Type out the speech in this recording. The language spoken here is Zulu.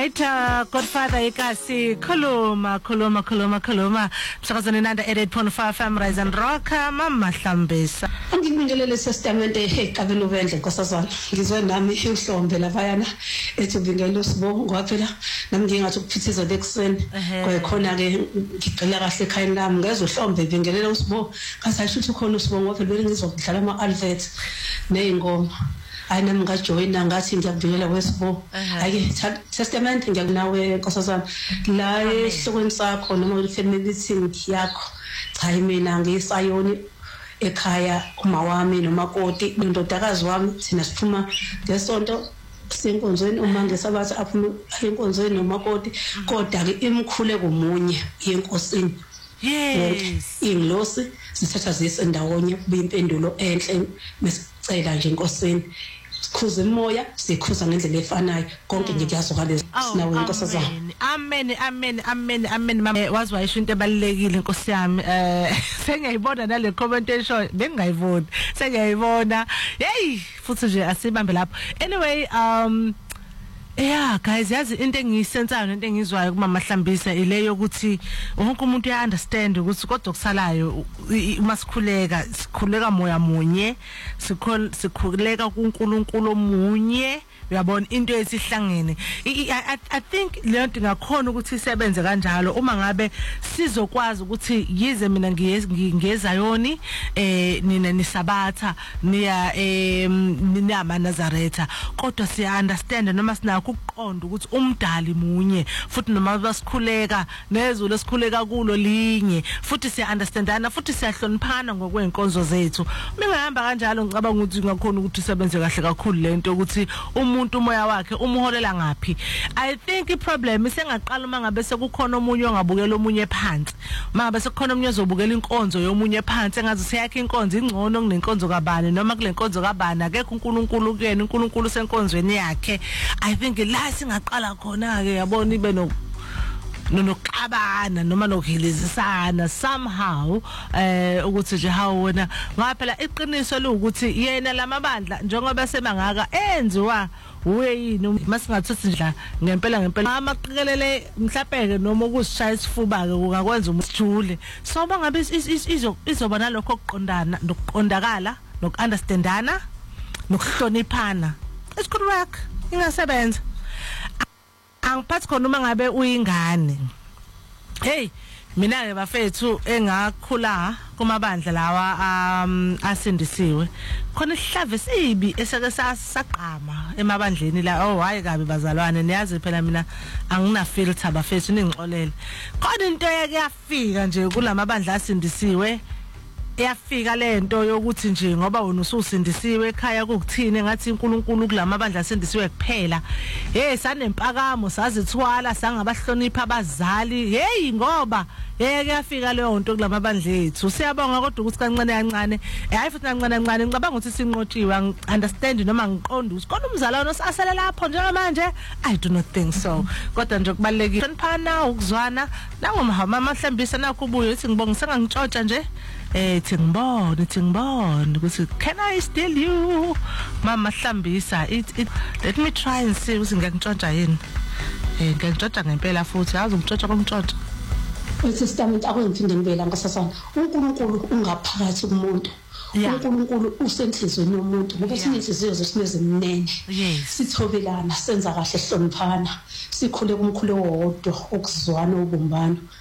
right, Godfather ikasi khuluma msakazana nanda 88.5 FM Rise and Rock mama Hlambisa. Angibingelele sesitamente eGqabeni uBendle nkosazana. Ngizwe nami uhlombe laphayana ethi ubingela uSibongo ngoba phela nami ngingathi ukuphithiza lekuseni kwakhona ke ngicela kahle ekhayeni lami ngezwe uhlombe bingelela uSibongo ngasasho ukuthi khona uSibongo ngoba phela ngizokudlala ama adverts nezingoma. Ayina ngajoyina ngathi ngiyabingelela weSibongo. Ake testament ngiyakunawe nkosazana la esihlokweni sakho noma ifamily meeting yakho. Cha mina ngisayoni ekhaya uma wami nomakoti nondodakazi wami thina siphuma ngesonto senkonzweni uma ngesabatha aphuma enkonzweni nomakoti kodwa ke imkhule komunye yenkosini. Yes, ingilosi sithatha zise ndawonye kube impendulo enhle mesicela nje enkosini sikhuza emoya sikhuza ngendlela efanayo konke ngiyazwa lezi sinawe inkosazana. Amen mama wazi wayisho into ebalekile inkosi yami sengiyayibona nale commentation bengayibona sengiyayibona hey futhi nje asibambe lapho anyway yeah guys yazi into engiyisensayo nento engizwayo kuma Hlambisa ile yokuthi wonke umuntu uya understand ukuthi kodwa kusalayo uma sikhuleka moya munye sikhuleka kuNkulunkulu omunye uyabona into esihlangene. I think le nto ngakhona ukuthi isebenze kanjalo uma ngabe sizokwazi ukuthi yize mina ngiyezayoni nina nisabatha niya ninama Nazaretha kodwa siya understand noma sinakho ukuqonda ukuthi umdali munye futhi noma basikhuleka nezwe lesikhuleka kulo linye futhi siya understandana futhi siyahloniphana ngokwenkonzo zethu. Mingahamba kanjalo ngicabanga ukuthi ngakhona ukuthi isebenze kahle kakhulu lento ukuthi umuntu umoya wakhe umholela ngapi. I think I problem isengaqala uma ngabe sekukhona umunye ongabukela omunye phansi uma ngabe sekukhona omunye ozobukela inkonzo yomunye phansi engazi seyakhe inkonzo ingcono kunenkonzo kabani noma kule nkonzo kabani akekho uNkulunkulu kuyena uNkulunkulu senkonzweni yakhe. I think la singaqala khona ke yabona ibe nokuxabana noma nokuhilizisana somehow ukuthi nje hawo wena ngaphela iqiniso lokuthi yena lamabandla njengoba semangaka enziwa uyini masingathuthi ndla ngempela amaqhikelele mhlapeke noma ukusishaya isifuba ke ungakwenza umsijule so bangabe izoba nalokho okuqondana nokuqondakala nokunderstandana nokuhloniphana. It's good work ingasebenza angiphathi khona uma ngabe uyingane. Hey mina ke bafethu engakhula kumabandla lawa asindisiwe khona isihlave sibi esake saqama emabandleni la oh hayi kabi bazalwane niyazi phela mina angina filter bafethu ningixolele khona into yake yafika nje kulamabandla asindisiwe eyafika lento yokuthi nje ngoba wena ususindisiwe ekhaya kukuthini engathi uNkulunkulu kulamabandla asindisiwe kuphela hey sanempakamo sazithwala sangabahlonipha abazali hey ngoba yafika leyo nto kulamabandla ethu siyabonga kodwa ukuthi kancane hayi futhi kancane ngicabanga ukuthi sinqotshiwe understand noma ngiqonda ukuthi khona umzalwane osasele lapho njengamanje I do not think so kodwa nje kubalekile phana ukuzwana nangomama Hlambisa nakho ubuye uthi ngibonga sengangitshotsha nje ngibone ukuthi can I steal you mama Hlambisa let me try and see ukuthi ngiyangitshontsha yini ngiyangitshontsha ngempela futhi yazi ukutshontsha komtshontsha testament akwenzinde ngibela nkosazana uNkulunkulu ungaphakathi kumuntu uNkulunkulu usenhlizweni yomuntu ngoba sinenhliziyo zesinezimnene sithobelana senza kahle hloniphana sikhule kumkhulu owodwa okuzwana ubumbano